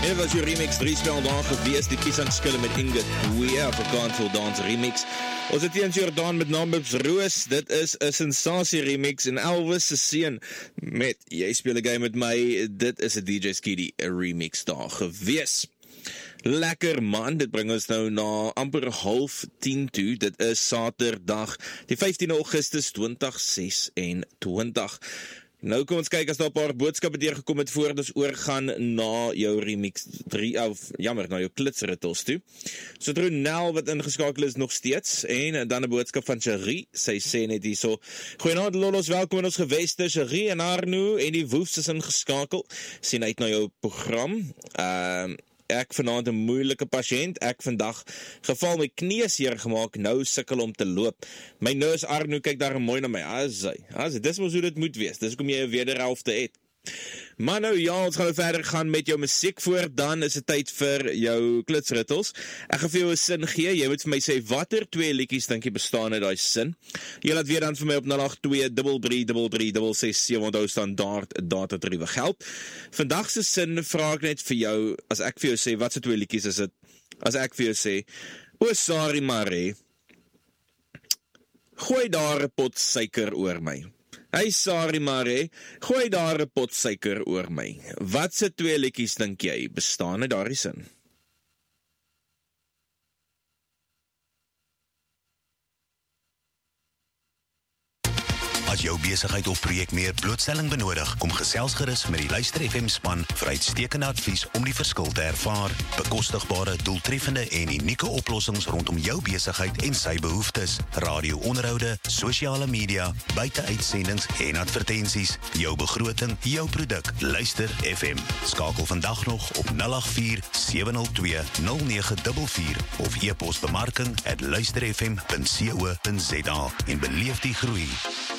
En dit was jou remix 3 spel daar gewees, die kiesangskille met Inge 2, Afrikaans wil dans remix. Ons het eens Jordaan met Namibs Roos, dit is 'n sensasie remix, en Elvis se seun met Jy speel 'n game met my, dit is 'n DJ Skiddy remix daar gewees. Lekker man, dit bring ons nou na amper 9:30 toe, dit is Saterdag, die 15 Augustus 2026. Nou kom ons kyk as daar 'n paar boodskappe deurgekom het voor ons oorgaan na jou remix 3, of jammer, na jou klitsrittels toe. So Ronel wat ingeskakel is nog steeds, en dan 'n boodskap van Cherie, sy sê net hierso, goeienaand Lollos, welkom in ons geweste, Cherie en Arno, en die Woefs is ingeskakel, sien uit na jou program. Ek vanaand 'n moeilike pasiënt, ek vandag geval my knie seer gemaak, nou sukkel om te loop. My neus Arno kyk daar mooi na my, dis mos hoe dit moet wees, dis hoekom jy 'n wederhelfte het. Maar nou ja, ons gaan verder gaan met jou musiek voor, dan is dit tyd vir jou klitsrittels. Ek gaan vir jou 'n sin gee, jy moet vir my sê, watter 2 liedjies dink jy bestaan uit daai sin? Jy laat weer dan vir my op 082333366, onthou standaard datatariewe geld. Vandag se sin vra ek net vir jou, as ek vir jou sê, wat se 2 liedjies is dit? As ek vir jou sê, o sorry Marie, gooi daar 'n pot suiker oor my. Hey sorry Marie, gooi daar 'n pot suiker oor my. Wat se 2 liedjies dink jy bestaan uit daardie sin? As jou besigheid of projek meer blootstelling benodig, kom gesels gerus met die Luister FM span vir uitstekende advies om die verskil te ervaar. Bekostigbare, doeltreffende en unieke oplossings rondom jou besigheid en sy behoeftes. Radio-onderhoude, sosiale media, buiteuitsendings en advertensies. Jou begroting, jou produk. Luister FM. Skakel vandag nog op 084-702-0944 of e-pos bemarking@luisterfm.co.za en beleef die groei.